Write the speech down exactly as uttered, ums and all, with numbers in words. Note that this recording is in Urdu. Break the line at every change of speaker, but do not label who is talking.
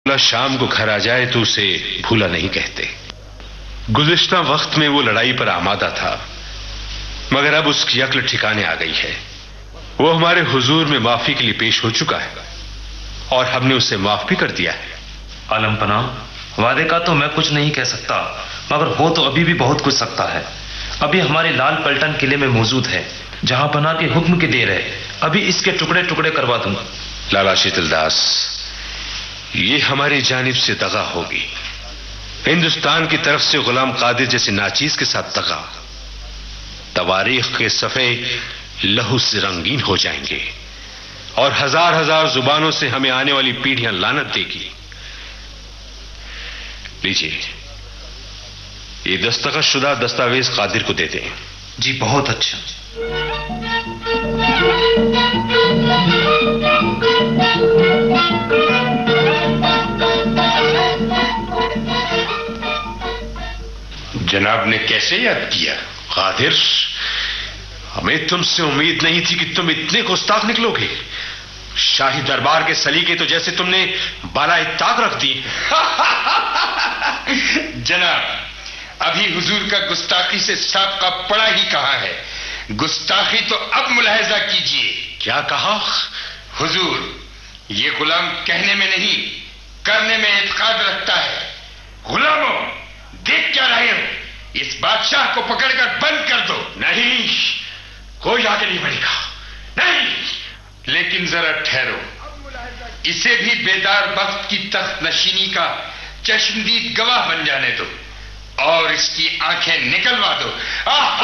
شام کو گھر آ جائے تو اسے بھولا نہیں کہتے۔ گزشتہ وقت میں وہ لڑائی پر آمادہ تھا، مگر اب اس کی عقل ٹھکانے آ گئی ہے۔ وہ ہمارے حضور میں معافی کے لیے پیش ہو چکا ہے اور ہم نے اسے معاف بھی کر دیا ہے۔
عالم پناہ، وعدے کا تو میں کچھ نہیں کہہ سکتا، مگر وہ تو ابھی بھی بہت کچھ سکتا ہے۔ ابھی ہمارے لال پلٹن قلعے میں موجود ہے، جہاں پناہ کے حکم کی دیر ہے۔ ابھی اس کے ٹکڑے ٹکڑے کروا دوں گا۔
لالا شیتل داس، یہ ہماری جانب سے دغا ہوگی۔ ہندوستان کی طرف سے غلام قادر جیسے ناچیز کے ساتھ دغا، تواریخ کے صفحے لہو سے رنگین ہو جائیں گے اور ہزار ہزار زبانوں سے ہمیں آنے والی پیڑھیاں لعنت دے گی۔ لیجیے، یہ دستخط شدہ دستاویز قادر کو دے دیں۔
جی بہت اچھا۔
جناب نے کیسے یاد کیا؟ قادر، ہمیں تم سے امید نہیں تھی کہ تم اتنے گستاخ نکلو گے۔ شاہی دربار کے سلیقے تو جیسے تم نے بالائے طاق رکھ دی۔
جناب، ابھی حضور کا گستاخی سے سابقہ پڑا ہی کہاں ہے؟ گستاخی تو اب ملاحظہ کیجئے۔
کیا کہا؟
حضور، یہ غلام کہنے میں نہیں کرنے میں اعتقاد رکھتا ہے۔ غلاموں، دیکھ کیا رہے ہو؟ اس بادشاہ کو پکڑ کر بند کر دو۔
نہیں، کوئی آگے نہیں بڑھے گا، نہیں۔
لیکن ذرا ٹھہرو، اسے بھی بیدار وقت کی تخت نشینی کا چشمدید گواہ بن جانے دو اور اس کی آنکھیں نکلوا دو۔ آہ